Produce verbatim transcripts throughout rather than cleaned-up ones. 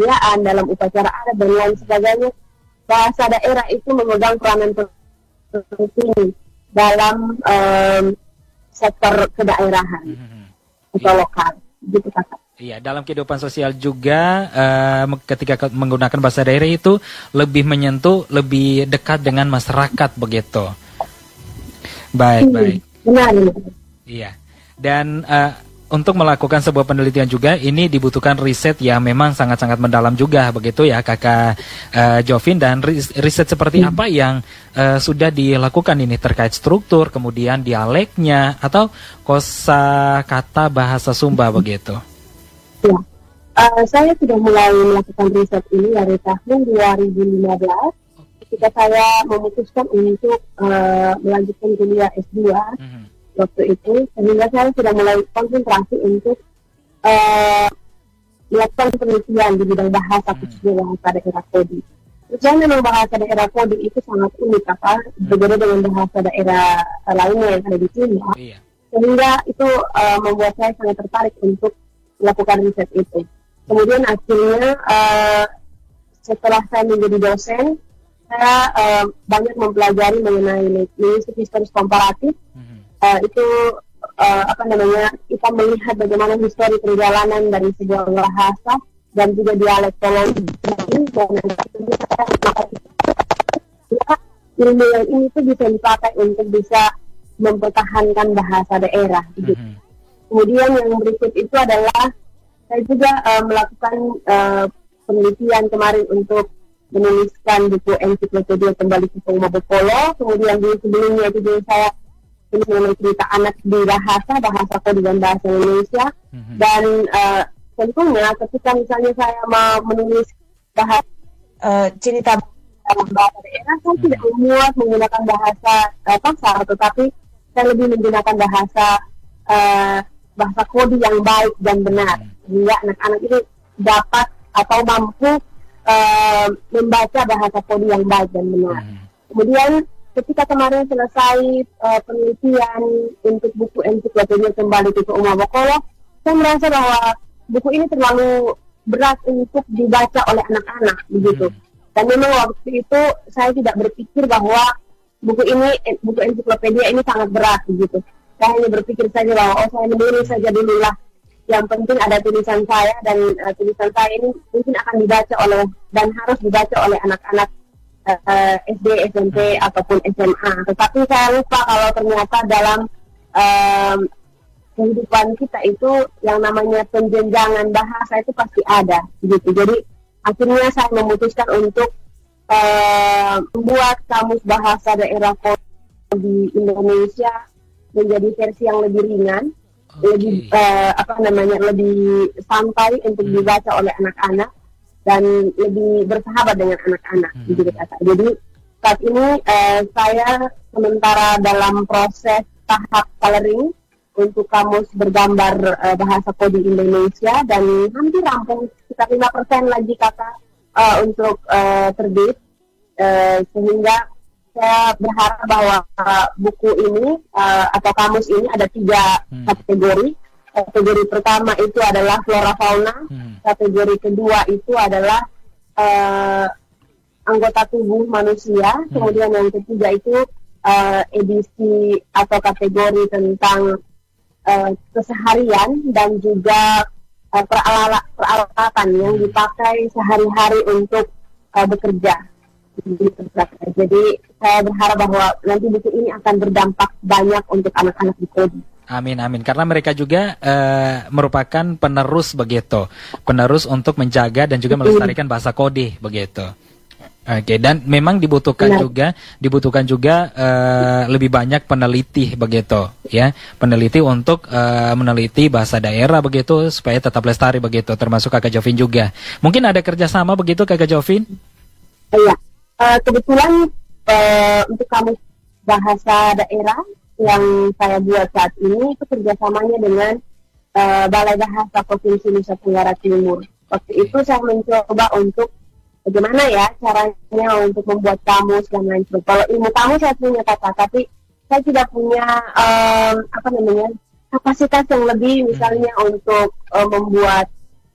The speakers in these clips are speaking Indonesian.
perayaan, dalam upacara adat dan lain sebagainya, bahasa daerah itu memegang peranan penting dalam um, sektor kedaerahan Hmm. atau lokal, gitu kakak. Iya, dalam kehidupan sosial juga uh, ketika menggunakan bahasa daerah itu lebih menyentuh, lebih dekat dengan masyarakat begitu. Baik, Hmm, baik. benar, benar. Iya. Dan uh, untuk melakukan sebuah penelitian juga ini dibutuhkan riset yang memang sangat-sangat mendalam juga begitu ya Kakak uh, Jovin, dan riset seperti apa yang uh, sudah dilakukan ini terkait struktur, kemudian dialeknya atau kosakata bahasa Sumba begitu. Ya, uh, saya sudah mulai melakukan riset ini dari tahun dua ribu lima belas ketika saya memutuskan untuk uh, melanjutkan kuliah S dua mm-hmm. waktu itu, sehingga saya sudah mulai konsentrasi untuk uh, melakukan penelitian di bidang bahasa, khususnya mm-hmm. bahasa daerah Kodi. Dan memang bahasa daerah Kodi itu sangat unik, apa mm-hmm. berbeda dengan bahasa daerah lainnya yang ada di sini. Yeah. Sehingga itu uh, membuat saya sangat tertarik untuk melakukan riset itu. Kemudian akhirnya uh, setelah saya menjadi dosen, saya uh, banyak mempelajari mengenai linguistik historis komparatif. Mm-hmm. Uh, itu uh, apa namanya, kita melihat bagaimana histori perjalanan dari sebuah bahasa dan juga dialektologi. Ilmu yang ini tuh bisa dipakai untuk bisa mempertahankan bahasa daerah. Gitu. Mm-hmm. Kemudian yang berikut itu adalah saya juga uh, melakukan uh, penelitian kemarin untuk menuliskan buku ensiklopedia Kembali ke Uma Bokolo. Kemudian di sebelumnya itu juga saya tulis mengenai cerita anak di bahasa, bahasa Kodi dan bahasa Indonesia. Mm-hmm. Dan uh, tentunya ketika misalnya saya mau menulis bahasa uh, cerita dalam bahasa daerah, saya mm-hmm. tidak memuat menggunakan bahasa uh, pasar, tetapi saya lebih menggunakan bahasa uh, bahasa Kodi yang baik dan benar, sehingga anak-anak itu dapat atau mampu uh, membaca bahasa Kodi yang baik dan benar. Hmm. Kemudian ketika kemarin selesai uh, penelitian untuk buku ensiklopedia Kembali ke Uma Bokolo, saya merasa bahwa buku ini terlalu berat untuk dibaca oleh anak-anak, begitu. Hmm. Dan memang waktu itu saya tidak berpikir bahwa buku ini, buku ensiklopedia ini sangat berat, begitu. Saya hanya berpikir saja bahwa oh saya menulis saja dulu lah. Yang penting ada tulisan saya, dan uh, tulisan saya ini mungkin akan dibaca oleh dan harus dibaca oleh anak-anak uh, S D, S M P ataupun S M A. Tetapi saya lupa kalau ternyata dalam um, kehidupan kita itu yang namanya penjenjangan bahasa itu pasti ada, gitu. Jadi akhirnya saya memutuskan untuk uh, membuat kamus bahasa daerah di Indonesia menjadi versi yang lebih ringan, okay. lebih uh, apa namanya lebih santai untuk hmm. dibaca oleh anak-anak dan lebih bersahabat dengan anak-anak. Hmm. Gitu, jadi saat ini uh, saya sementara dalam proses tahap coloring untuk kamus bergambar uh, bahasa Kodi Indonesia, dan hampir rampung, sekitar lima persen lagi kata uh, untuk uh, terbit, uh, sehingga saya berharap bahwa uh, buku ini uh, atau kamus ini ada tiga hmm. kategori. Kategori pertama itu adalah flora fauna, hmm. kategori kedua itu adalah uh, anggota tubuh manusia, hmm. kemudian yang ketiga itu uh, edisi atau kategori tentang uh, keseharian dan juga uh, peralatan, peralatan yang dipakai sehari-hari untuk uh, bekerja. Jadi saya berharap bahwa nanti buku ini akan berdampak banyak untuk anak-anak di Kodi. Amin, amin. Karena mereka juga uh, merupakan penerus begitu, penerus untuk menjaga dan juga melestarikan bahasa Kodi begitu. Oke, dan memang dibutuhkan Benar. juga, dibutuhkan juga uh, lebih banyak peneliti begitu, ya, peneliti untuk uh, meneliti bahasa daerah begitu supaya tetap lestari begitu, termasuk Kakak Jovin juga. Mungkin ada kerjasama begitu, Kakak Jovin? Iya. Uh, kebetulan uh, untuk kamus bahasa daerah yang saya buat saat ini itu kerjasamanya dengan uh, Balai Bahasa Provinsi Nusa Tenggara Timur. Waktu itu saya mencoba untuk bagaimana ya caranya untuk membuat kamus dan lain sebagainya. Kalau ilmu kamus saya punya kata, tapi saya tidak punya um, apa namanya kapasitas yang lebih misalnya untuk uh, membuat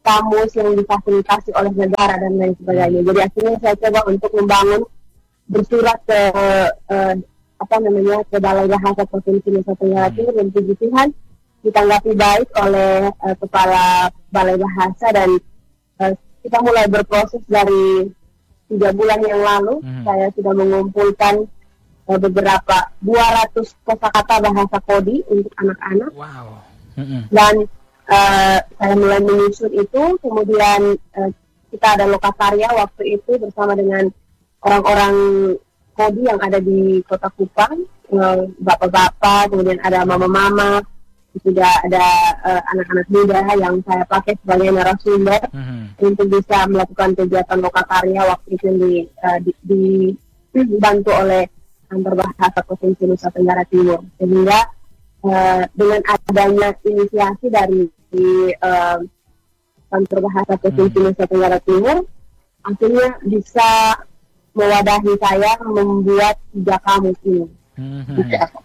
kamus yang difasilitasi oleh negara dan lain sebagainya. Jadi akhirnya saya coba untuk membangun bersurat ke uh, apa namanya ke Balai Bahasa Provinsi Nusa Tenggara Timur, dan puji Tuhan ditanggapi baik oleh uh, Kepala Balai Bahasa, dan uh, kita mulai berproses dari tiga bulan yang lalu. Hmm. Saya sudah mengumpulkan uh, beberapa dua ratus kosakata bahasa Kodi untuk anak-anak. Wow. Hmm. Dan uh, saya mulai menyusun itu, kemudian uh, kita ada lokakarya waktu itu bersama dengan orang-orang Kodi yang ada di Kota Kupang, uh, bapak-bapak, kemudian ada mama-mama, sudah ada uh, anak-anak muda yang saya pakai sebagai narasumber mm-hmm. untuk bisa melakukan kegiatan lokakarya waktu itu di, uh, di, di, dibantu oleh Kantor Bahasa Provinsi Nusa Tenggara Timur. Sehingga uh, dengan adanya inisiasi dari di, uh, Kantor Bahasa Provinsi mm-hmm. Nusa Tenggara Timur, akhirnya bisa mewadahi saya membuat tiga kamus ini. Mm-hmm.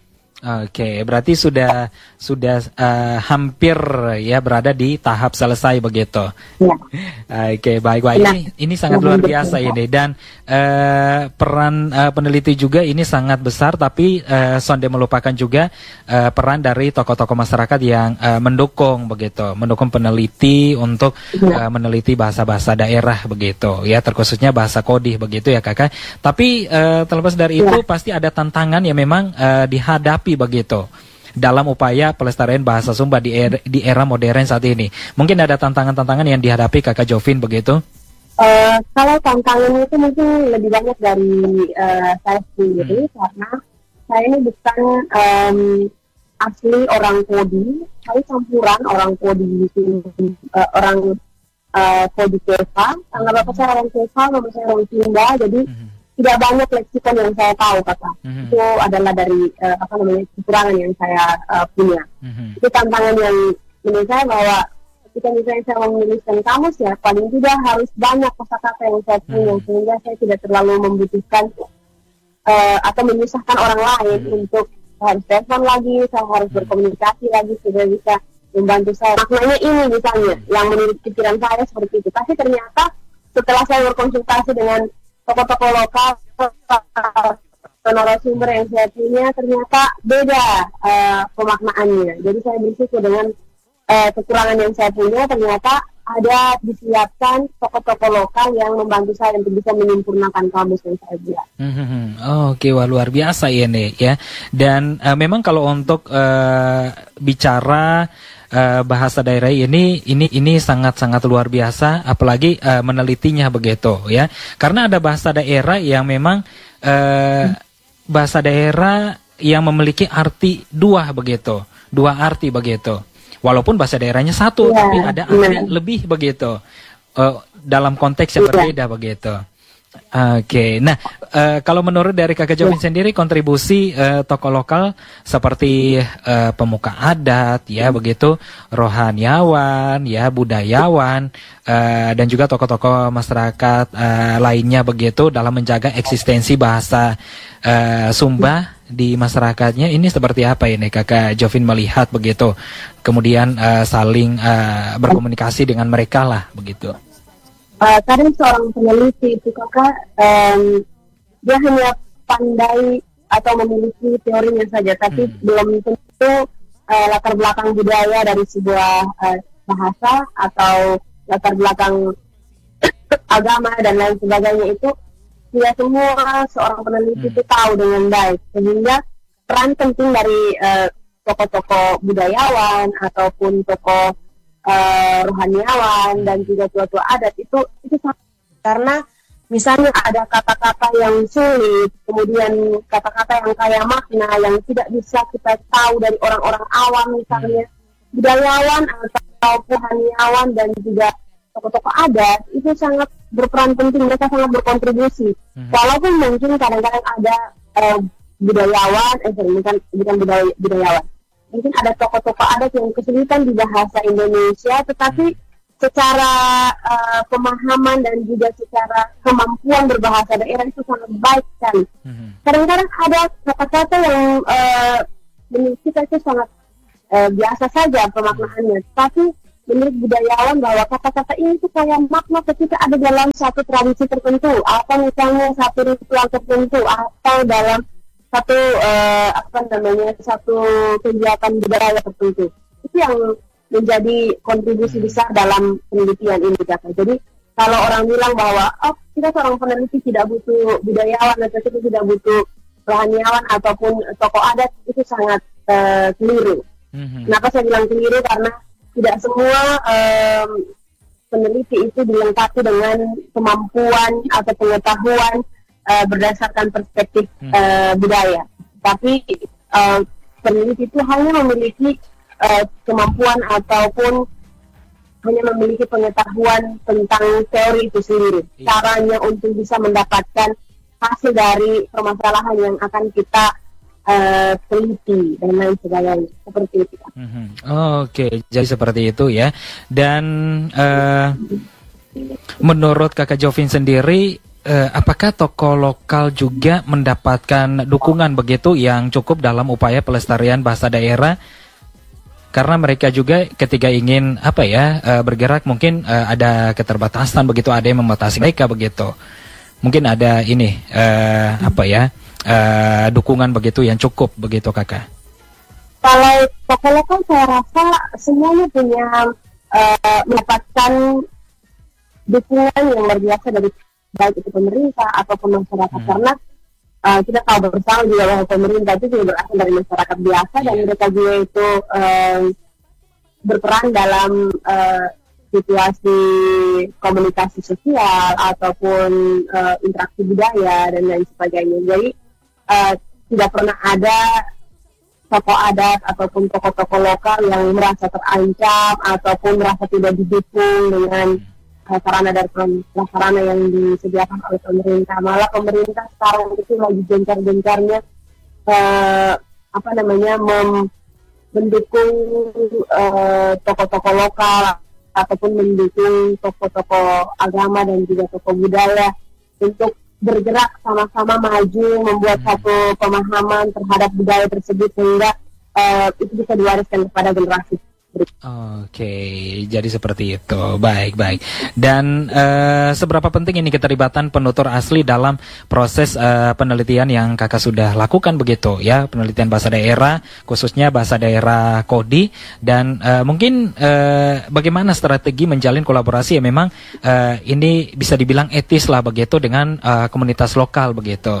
Oke, okay, berarti sudah sudah uh, hampir ya berada di tahap selesai begitu. Ya. Oke, okay, baik baik. Ini, ini sangat luar biasa ini, dan uh, peran uh, peneliti juga ini sangat besar. Tapi uh, Sonde melupakan juga uh, peran dari tokoh-tokoh masyarakat yang uh, mendukung begitu, mendukung peneliti untuk ya. uh, meneliti bahasa-bahasa daerah begitu, ya terkhususnya bahasa Kodi begitu ya kakak. Tapi uh, terlepas dari ya. itu pasti ada tantangan yang memang uh, dihadapi begitu dalam upaya pelestarian bahasa Sumba di era, di era modern saat ini. Mungkin ada tantangan-tantangan yang dihadapi kakak Jovin begitu? Uh, kalau tantangan itu mungkin lebih banyak dari uh, saya sendiri, hmm. karena saya ini bukan um, asli orang Kodi, saya campuran orang Kodi uh, orang uh, Kodi Keva. Karena bapak saya orang Keva, mama saya orang Sumba, jadi hmm. tidak banyak leksikon yang saya tahu, kata. Mm-hmm. Itu adalah dari uh, apa namanya kekurangan yang saya uh, punya. Mm-hmm. Itu tantangan yang menurut saya, bahwa ketika misalnya saya menuliskan kamus, ya paling tidak harus banyak kosakata yang saya punya, mm-hmm. sehingga saya tidak terlalu membutuhkan uh, atau menyusahkan orang lain mm-hmm. untuk harus telepon lagi, saya harus mm-hmm. berkomunikasi lagi, sudah bisa membantu saya. Maknanya ini misalnya, yang menurut pikiran saya seperti itu. Tapi ternyata setelah saya berkonsultasi dengan tokoh-tokoh lokal, narasumber yang saya punya, ternyata beda uh, pemaknaannya. Jadi saya bersyukur dengan uh, kekurangan yang saya punya, ternyata ada disiapkan tokoh-tokoh lokal yang membantu saya untuk bisa menyempurnakan kamus yang saya buat. Mm-hmm. Oh, oke, okay. Wah luar biasa ini ya. Dan uh, memang kalau untuk uh, bicara Uh, bahasa daerah ini ini ini sangat-sangat luar biasa, apalagi uh, menelitinya begitu ya, karena ada bahasa daerah yang memang uh, bahasa daerah yang memiliki arti dua begitu, dua arti begitu, walaupun bahasa daerahnya satu yeah. tapi ada arti yeah. lebih begitu uh, dalam konteks yang berbeda yeah. begitu. Oke, okay. Nah uh, kalau menurut dari kakak Jovin ya. sendiri, kontribusi uh, tokoh lokal seperti uh, pemuka adat, ya begitu, rohaniawan, ya budayawan, uh, dan juga tokoh-tokoh masyarakat uh, lainnya begitu dalam menjaga eksistensi bahasa uh, Sumba di masyarakatnya, ini seperti apa ini kakak Jovin melihat begitu, kemudian uh, saling uh, berkomunikasi dengan mereka lah begitu. Uh, kadang seorang peneliti itu kakak, um, dia hanya pandai atau memiliki teorinya saja, tapi hmm. belum tentu uh, latar belakang budaya dari sebuah uh, bahasa atau latar belakang agama dan lain sebagainya itu tidak semua seorang peneliti hmm. itu tahu dengan baik. Sehingga peran penting dari uh, tokoh-tokoh budayawan ataupun tokoh Uh, rohaniawan dan juga tua-tua adat itu itu sangat, karena misalnya ada kata-kata yang sulit, kemudian kata-kata yang kaya makna yang tidak bisa kita tahu dari orang-orang awam, misalnya budayawan atau rohaniawan dan juga tokoh-tokoh adat itu sangat berperan penting, mereka sangat berkontribusi. Mm-hmm. Walaupun mungkin kadang-kadang ada uh, budayawan, eh sorry, bukan bukan budaya, budayawan. Mungkin ada tokoh-tokoh adat yang kesulitan di bahasa Indonesia, tetapi secara uh, pemahaman dan juga secara kemampuan berbahasa daerah itu sangat baik sekali. Mm-hmm. Kadang-kadang ada kata-kata yang uh, menurut kita itu sangat uh, biasa saja pemaknaannya, tapi menurut budayawan bahwa kata-kata ini tuh kayak makna ketika ada dalam satu tradisi tertentu, atau misalnya satu ritual tertentu, atau dalam satu uh, apa namanya satu kegiatan budaya tertentu. Itu yang menjadi kontribusi besar dalam penelitian ini, Kak. Jadi kalau orang bilang bahwa oh kita seorang peneliti tidak butuh budayawan atau kita tidak butuh rohaniawan ataupun tokoh adat, itu sangat uh, keliru. Mm-hmm. Kenapa saya bilang keliru? Karena tidak semua um, peneliti itu dilengkapi dengan kemampuan atau pengetahuan uh, berdasarkan perspektif mm-hmm. uh, budaya. Tapi uh, peneliti itu hanya memiliki uh, kemampuan ataupun hanya memiliki pengetahuan tentang teori itu sendiri. Mm-hmm. Caranya untuk bisa mendapatkan hasil dari permasalahan yang akan kita Uh, teliti dan lain sebagainya, seperti itu. Mm-hmm. Oh, Oke, okay. Jadi seperti itu ya. Dan uh, menurut Kakak Jovin sendiri, uh, apakah tokoh lokal juga mendapatkan dukungan begitu yang cukup dalam upaya pelestarian bahasa daerah? Karena mereka juga ketika ingin apa ya uh, bergerak mungkin uh, ada keterbatasan begitu, ada yang membatasi mereka begitu. Mungkin ada ini uh, apa ya? Uh, dukungan begitu yang cukup begitu, Kakak? Kalau tokoh lokal saya rasa semuanya punya uh, mendapatkan dukungan yang luar biasa dari baik itu pemerintah ataupun masyarakat, hmm. karena uh, kita tahu bersama juga bahwa pemerintah itu juga berasal dari masyarakat biasa, yeah. dan mereka juga itu uh, berperan dalam uh, situasi komunikasi sosial ataupun uh, interaksi budaya dan lain sebagainya. Jadi Uh, tidak pernah ada tokoh adat ataupun tokoh-tokoh lokal yang merasa terancam ataupun merasa tidak didukung dengan uh, sarana dan prasarana yang disediakan oleh pemerintah. Malah pemerintah sekarang itu lagi gencar-gencarnya uh, apa namanya mem- mendukung uh, tokoh-tokoh lokal ataupun mendukung tokoh-tokoh agama dan juga tokoh budaya untuk bergerak sama-sama maju, membuat hmm. satu pemahaman terhadap budaya tersebut sehingga uh, itu bisa diwariskan kepada generasi berikutnya. Oke, jadi seperti itu. Baik, baik. Dan uh, seberapa penting ini keterlibatan penutur asli dalam proses uh, penelitian yang Kakak sudah lakukan begitu ya, penelitian bahasa daerah, khususnya bahasa daerah Kodi, dan uh, mungkin uh, bagaimana strategi menjalin kolaborasi yang memang uh, ini bisa dibilang etis lah begitu dengan uh, komunitas lokal begitu.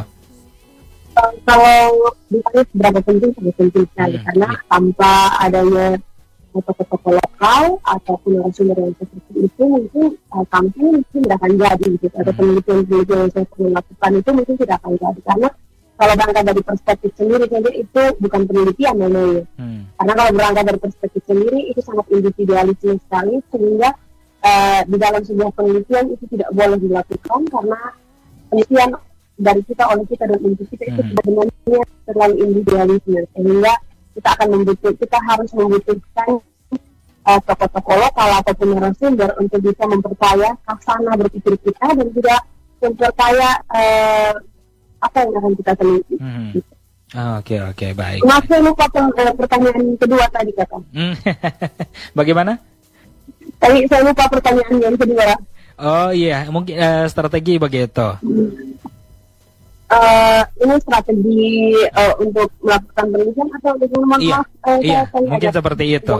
Uh, kalau ditanya seberapa penting, sangat penting sekali hmm. karena tanpa adanya tokoh-tokoh lokal ataupun narasumber yang seperti itu mungkin uh, kampanye mungkin tidak akan jadi gitu, atau penelitian-penelitian yang saya perlu lakukan itu mungkin tidak akan jadi, karena kalau berangkat dari perspektif sendiri saja itu bukan penelitian namanya. hmm. Karena kalau berangkat dari perspektif sendiri itu sangat individualisme sekali, sehingga uh, di dalam sebuah penelitian itu tidak boleh dilakukan karena penelitian dari kita oleh kita dan untuk kita itu hmm. sebenarnya terlalu individualisme, sehingga kita akan membutuhkan, kita harus membutuhkan uh, tokoh-tokoh lokal ataupun narasumber untuk bisa memperkaya khasana berpikir kita dan juga memperkaya uh, apa yang akan kita teliti. Oke hmm. oke okay, okay, baik. Masih lupa uh, pertanyaan kedua tadi, Kakak. Bagaimana? Tadi saya lupa pertanyaan yang kedua. Oh iya, mungkin uh, strategi begitu. Hmm. Uh, ini strategi uh, untuk melakukan penelitian atau untuk memakai iya, uh, iya, mungkin seperti itu.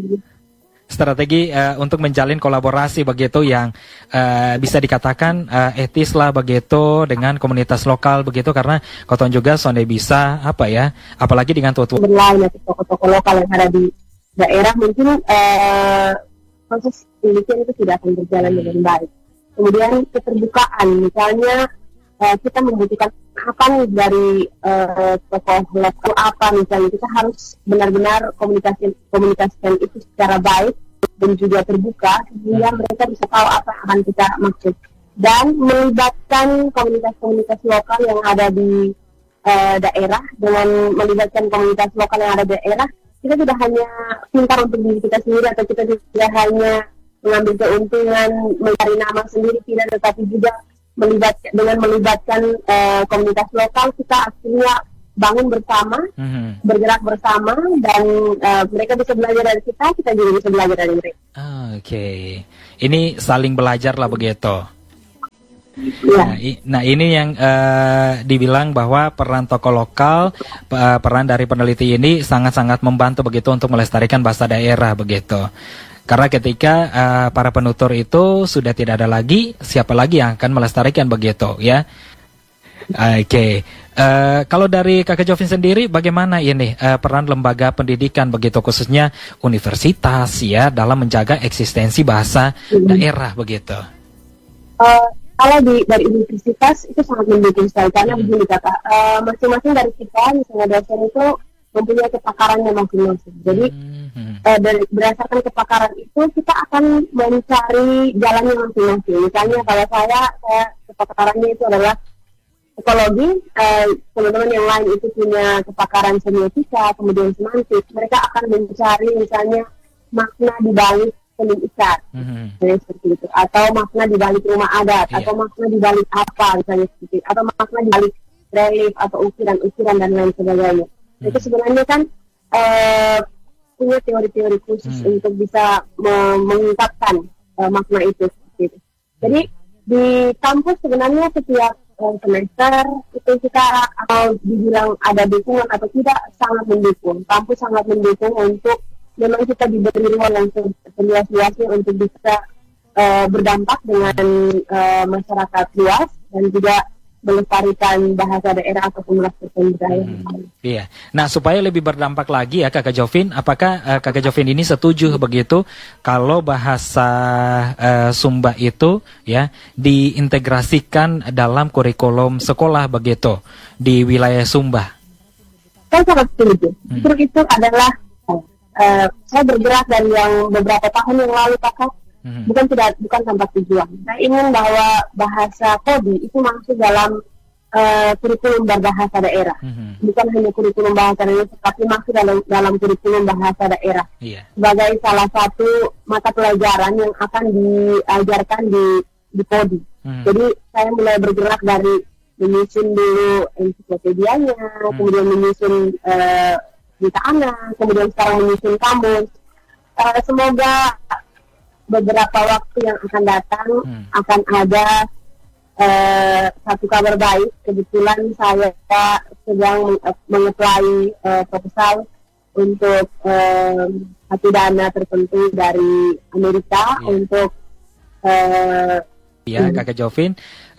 Strategi uh, untuk menjalin kolaborasi begitu yang uh, bisa dikatakan uh, etis lah begitu dengan komunitas lokal begitu, karena koton juga sonde bisa apa ya, apalagi dengan tutu berlain atau tokoh-tokoh lokal yang ada di daerah, mungkin uh, proses penelitian itu tidak akan berjalan dengan baik. Kemudian keterbukaan, misalnya Uh, kita membutuhkan apa nih dari uh, tokoh lokal apa, misalnya kita harus benar-benar komunikasi komunikasikan itu secara baik dan juga terbuka sehingga mereka bisa tahu apa yang akan kita maksud, dan melibatkan komunitas-komunitas lokal yang ada di uh, daerah. Dengan melibatkan komunitas lokal yang ada di daerah, kita tidak hanya pintar untuk diri kita sendiri atau kita tidak hanya mengambil keuntungan mencari nama sendiri, tidak, tetapi juga melibat dengan melibatkan uh, komunitas lokal, kita akhirnya bangun bersama, mm-hmm. bergerak bersama, dan uh, mereka bisa belajar dari kita, kita juga bisa belajar dari mereka. Oke, okay. Ini saling belajar lah begitu. Ya. Nah, i- nah ini yang uh, dibilang bahwa peran tokoh lokal, uh, peran dari peneliti ini sangat-sangat membantu begitu untuk melestarikan bahasa daerah begitu. Karena ketika uh, para penutur itu sudah tidak ada lagi, siapa lagi yang akan melestarikan begitu ya? Oke, okay. uh, kalau dari Kakak Jovin sendiri, bagaimana ini uh, peran lembaga pendidikan begitu khususnya universitas ya dalam menjaga eksistensi bahasa hmm. daerah begitu? Uh, kalau di dari universitas itu sangat mendukung sekali karena hmm. begini kata, uh, masing-masing dari kita misalnya dosen itu mempunyai kepakarannya masing-masing. Jadi hmm. uh, dari berdasarkan kepakaran itu kita akan mencari jalannya masing-masing. Misalnya kalau saya, saya kepakarannya itu adalah psikologi, eh, teman-teman yang lain itu punya kepakaran semiotika, kemudian semantik, mereka akan mencari misalnya makna di balik tenun ikat, mm-hmm. seperti itu, atau makna di balik rumah adat, yeah. atau makna di balik apa, misalnya seperti itu, atau makna di balik relief atau ukiran-ukiran dan lain sebagainya. Mm-hmm. Itu sebenarnya kan eh, punya teori-teori khusus mm-hmm. untuk bisa me- mengungkapkan eh, makna itu, seperti itu. Jadi di kampus sebenarnya setiap semester itu kita kalau dibilang ada dukungan atau tidak sangat mendukung. Kampus sangat mendukung untuk memang kita diberi ruang yang seluas-luasnya untuk bisa uh, berdampak dengan uh, masyarakat luas dan juga melestarikan bahasa daerah ataupun melestarikan budaya. Hmm, iya. Nah, supaya lebih berdampak lagi ya Kakak Jovin, apakah uh, Kakak Jovin ini setuju begitu kalau bahasa uh, Sumba itu ya diintegrasikan dalam kurikulum sekolah begitu di wilayah Sumba? Saya sangat setuju. Hmm. Justru itu adalah uh, saya bergerak dari yang beberapa tahun yang lalu Kakak. Hmm. Bukan tidak bukan tanpa tujuan. Saya ingin bahwa bahasa Kodi itu masuk dalam uh, kurikulum berbahasa daerah. Hmm. Bukan hanya kurikulum bahasa daerah, tapi masuk dalam dalam kurikulum bahasa daerah. Yeah. Sebagai salah satu mata pelajaran yang akan diajarkan di di Kodi. Hmm. Jadi saya mulai bergerak dari menyusun dulu ensiklopedianya, hmm. kemudian menyusun uh, berita anak, kemudian sekarang menyusun kamus. Uh, semoga beberapa waktu yang akan datang hmm. akan ada uh, satu kabar baik. Kebetulan saya sedang mengapply uh, proposal untuk uh, satu dana tertentu dari Amerika yeah. untuk uh, ya Kakak Jovin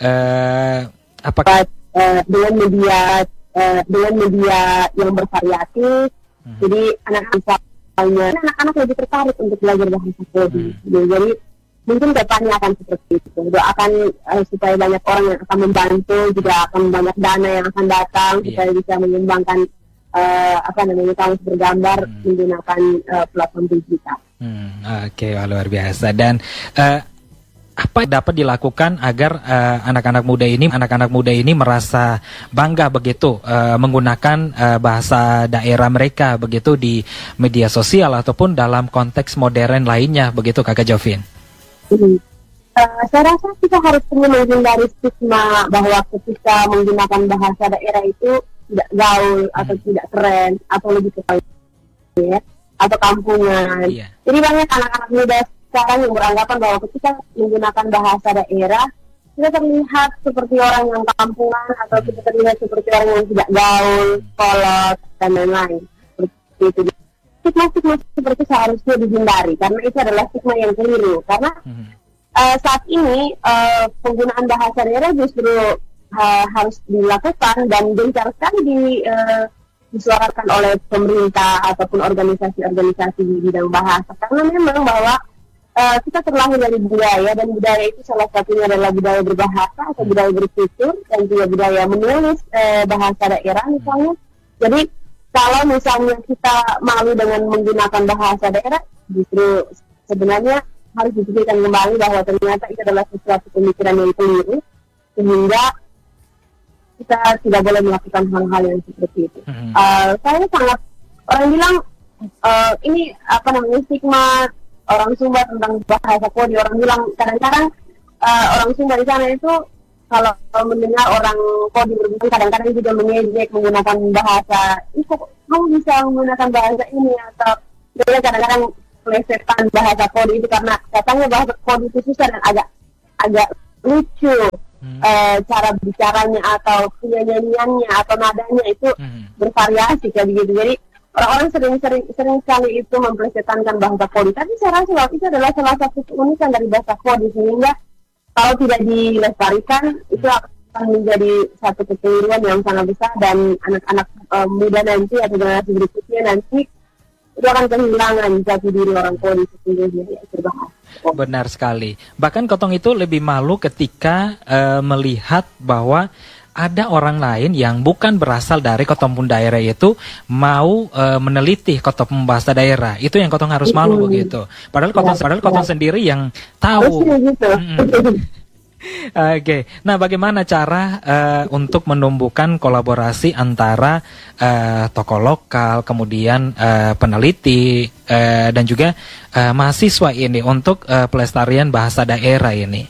uh, apakah uh, dengan media uh, dengan media yang bervariatif hmm. jadi anak-anak anak-anak lebih tertarik untuk belajar bahasa Kodi. Hmm. Jadi mungkin depannya akan seperti itu. Doakan uh, supaya banyak orang yang akan membantu, juga akan banyak dana yang akan datang yeah. supaya bisa mengembangkan uh, apa namanya kamus bergambar hmm. menggunakan uh, platform digital. Hmm, Oke, okay, luar biasa. Dan uh, apa dapat dilakukan agar uh, anak-anak muda ini anak-anak muda ini merasa bangga begitu uh, menggunakan uh, bahasa daerah mereka begitu di media sosial ataupun dalam konteks modern lainnya begitu Kakak Jovin? Hmm. Uh, saya rasa kita harus perlu menghindari stigma bahwa ketika menggunakan bahasa daerah itu tidak gaul hmm. atau tidak keren atau lebih ke ya, atau kampungan. Yeah. Jadi banyak anak-anak muda sekarang yang beranggapan bahwa ketika menggunakan bahasa daerah kita terlihat seperti orang yang kampungan atau kita terlihat seperti orang yang tidak gaul, kolot, dan lain-lain. Seperti itu. Stigma-stigma seperti itu seharusnya dihindari karena itu adalah stigma yang keliru. Karena hmm. uh, saat ini uh, penggunaan bahasa daerah justru uh, harus dilakukan dan gencar sekali di uh, disuarakan oleh pemerintah ataupun organisasi-organisasi di bidang bahasa. Karena memang bahwa Uh, kita terlahir dari budaya dan budaya itu salah satunya adalah budaya berbahasa atau budaya bertutur dan juga budaya menulis uh, bahasa daerah misalnya. Jadi kalau misalnya kita malu dengan menggunakan bahasa daerah, justru sebenarnya harus dipikirkan kembali bahwa ternyata itu adalah sesuatu pemikiran yang keliru sehingga kita tidak boleh melakukan hal-hal yang seperti itu. Mm-hmm. Uh, saya sangat orang bilang uh, ini apa namanya stigma orang Sumba tentang bahasa Kodi. Orang bilang kadang-kadang uh, orang Sumba di sana itu kalau mendengar orang Kodi berbicara, kadang-kadang juga mengejek menggunakan bahasa, ih kok kamu bisa menggunakan bahasa ini, atau dia kadang-kadang plesetan bahasa Kodi itu karena katanya bahasa Kodi itu susah dan agak agak lucu. Hmm. E, cara bicaranya atau penyanyiannya atau nadanya itu hmm. bervariasi kayak begitu. Jadi orang-orang sering-sering sering sekali itu memplesetankan bahasa Kodi. Tapi saya rasa itu adalah salah satu keunikan dari bahasa Kodi, sehingga kalau tidak dilestarikan hmm. itu akan menjadi satu kekeliruan yang sangat besar, dan anak-anak e, muda nanti atau generasi berikutnya nanti itu akan kehilangan jati diri orang Kodi sesungguhnya ya, berbahasa. Benar sekali. Bahkan Kotong itu lebih malu ketika uh, melihat bahwa ada orang lain yang bukan berasal dari Kotong pun daerah itu mau uh, meneliti Kotong pun bahasa daerah. Itu yang Kotong harus malu mm-hmm. begitu. Padahal Kotong, ya, padahal Kotong ya. sendiri yang tahu. Mm-hmm. Oke, okay. Nah bagaimana cara uh, untuk menumbuhkan kolaborasi antara uh, tokoh lokal, kemudian uh, peneliti uh, dan juga uh, mahasiswa ini untuk uh, pelestarian bahasa daerah ini?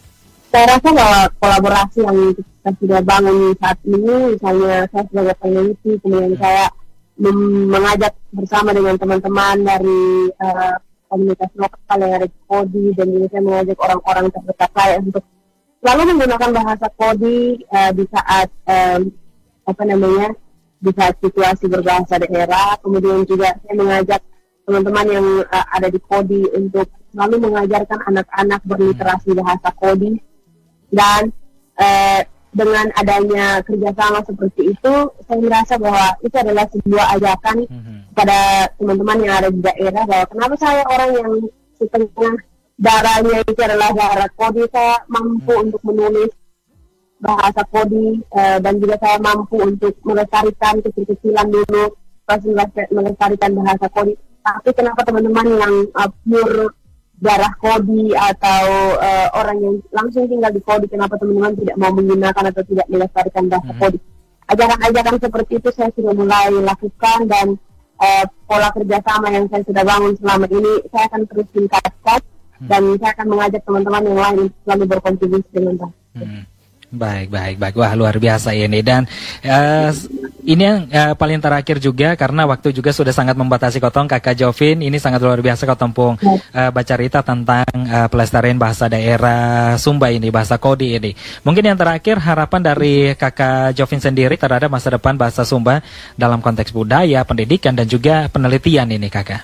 Saya rasa bahwa kolaborasi yang kita sudah bangun saat ini, misalnya saya sebagai peneliti, kemudian hmm. saya mengajak bersama dengan teman-teman dari uh, komunitas lokal yang ada di Kodi, dan juga saya mengajak orang-orang terdekat saya untuk selalu menggunakan bahasa Kodi uh, di saat um, apa namanya di saat situasi berbahasa daerah. Kemudian juga saya mengajak teman-teman yang uh, ada di Kodi untuk selalu mengajarkan anak-anak berliterasi bahasa Kodi, dan uh, dengan adanya kerjasama seperti itu, saya merasa bahwa itu adalah sebuah ajakan mm-hmm. pada teman-teman yang ada di daerah, bahwa kenapa saya orang yang setengah darahnya itu adalah darah Kodi, saya mampu hmm. untuk menulis bahasa Kodi, uh, dan juga saya mampu untuk melestarikan kecil-kecilan dulu, terus melestarikan bahasa Kodi. Tapi kenapa teman-teman yang uh, pure darah Kodi atau uh, orang yang langsung tinggal di Kodi, kenapa teman-teman tidak mau menggunakan atau tidak melestarikan bahasa hmm. Kodi? Ajaran-ajaran seperti itu saya sudah mulai lakukan, dan uh, pola kerjasama yang saya sudah bangun selama ini saya akan terus tingkatkan. Dan saya akan mengajak teman-teman yang lain untuk selalu berkontribusi dengan baik. Hmm. Baik, baik, baik. Wah, luar biasa ini. Dan uh, ini yang uh, paling terakhir juga, karena waktu juga sudah sangat membatasi Kotong, Kakak Jovin. Ini sangat luar biasa Kotong pung uh, bercerita tentang uh, pelestarian bahasa daerah Sumba ini, bahasa Kodi ini. Mungkin yang terakhir, harapan dari Kakak Jovin sendiri terhadap masa depan bahasa Sumba dalam konteks budaya, pendidikan, dan juga penelitian ini, Kakak.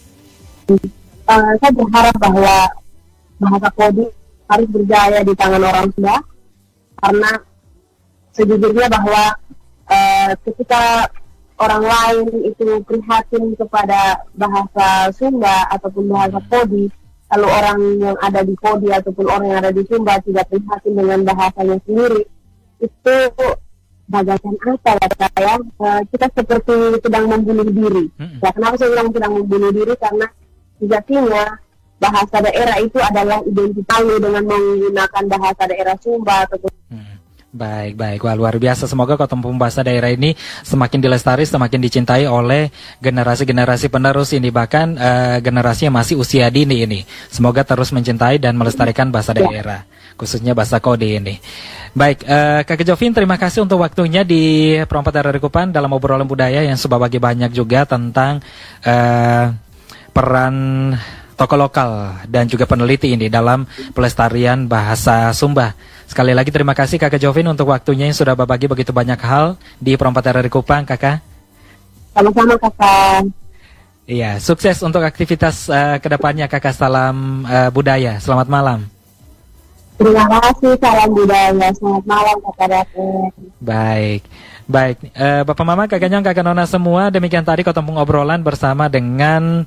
Uh, saya berharap bahwa bahasa Kodi harus berjaya di tangan orang Sumba, karena sejujurnya bahwa uh, ketika orang lain itu prihatin kepada bahasa Sumba ataupun bahasa Kodi, lalu orang yang ada di Kodi ataupun orang yang ada di Sumba tidak prihatin dengan bahasanya sendiri, itu bagaikan apa ya saya? Uh, kita seperti sedang membunuh diri. Ya, kenapa saya bilang sedang membunuh diri? Karena sejatinya bahasa daerah itu adalah identitas dengan menggunakan bahasa daerah Sumba atau hmm. Baik, baik. Wah, luar biasa. Semoga Kotong pun bahasa daerah ini semakin dilestari, semakin dicintai oleh generasi-generasi penerus ini, bahkan uh, generasi yang masih usia dini ini. Semoga terus mencintai dan melestarikan bahasa daerah, khususnya bahasa Kodi ini. Baik, uh, Kakak Jovin, terima kasih untuk waktunya di Perompak Daerah Kupan dalam obrolan budaya yang sudah bagi banyak juga tentang uh, peran tokoh lokal dan juga peneliti ini dalam pelestarian bahasa Sumba. Sekali lagi terima kasih Kakak Jovin untuk waktunya yang sudah berbagi begitu banyak hal di Perompak Daerah Kupang, Kakak. Sama-sama, Kakak. Iya, sukses untuk aktivitas uh, kedepannya, Kakak. Salam uh, budaya. Selamat malam. Terima kasih, salam budaya. Selamat malam, Kakak David. Baik. Baik, uh, Bapak Mama, Kakak Nyong, Kakak Nona semua, demikian tadi Kotong pung obrolan bersama dengan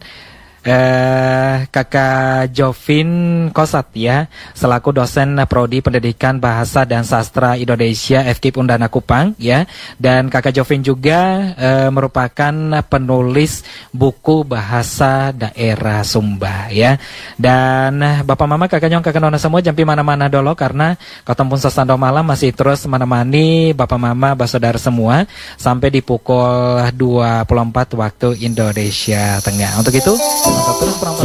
Eh, Kakak Jovin Kosat ya, selaku dosen Prodi Pendidikan Bahasa dan Sastra Indonesia F K I P Undana Kupang ya, dan Kakak Jovin juga eh, merupakan penulis buku bahasa daerah Sumba ya. Dan Bapak Mama, Kakak Nyong, Kakak Nona semua jampi mana-mana dulu, karena Kotong pun sasando malam masih terus menemani Bapak Mama Basodar semua sampai di pukul dua puluh empat waktu Indonesia Tengah. Untuk itu terus perempuan